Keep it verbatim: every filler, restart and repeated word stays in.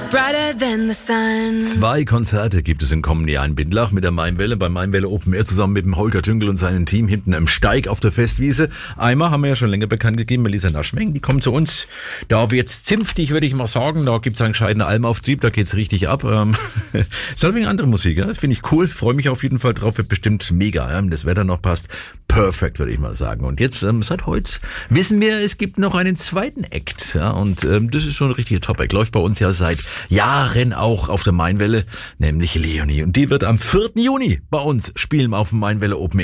brighter than the sun. Zwei Konzerte gibt es im kommenden Jahr in Bindlach mit der Mainwelle, beim Mainwelle Open Air zusammen mit dem Holger Tünkel und seinem Team hinten am Steig auf der Festwiese. Einmal haben wir ja schon länger bekannt gegeben, Melissa Naschmeng, die kommt zu uns. Da wird's zimftig, würde ich mal sagen. Da gibt's einen gescheiten Almauftrieb, da geht's richtig ab. Ähm, ist ein wenig andere Musik, ja? Das finde ich cool. Freue mich auf jeden Fall drauf, wird bestimmt mega. Ja? Wenn das Wetter noch passt, perfekt, würde ich mal sagen. Und jetzt, ähm, seit heute, wissen wir, es gibt noch einen zweiten Act. Ja? Und ähm, das ist schon ein richtiger Top-Act. Läuft bei uns ja seit Jahren auch auf der Mainwelle, nämlich Leonie. Und die wird am vierten Juni bei uns spielen auf dem Mainwelle Open Air.